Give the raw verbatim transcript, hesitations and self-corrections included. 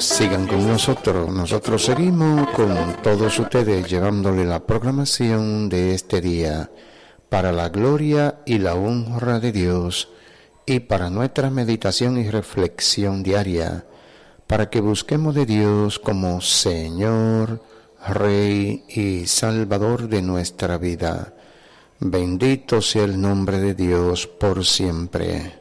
Sigan con nosotros, nosotros seguimos con todos ustedes llevándole la programación de este día para la gloria y la honra de Dios y para nuestra meditación y reflexión diaria, para que busquemos de Dios como Señor, Rey y Salvador de nuestra vida. Bendito sea el nombre de Dios por siempre.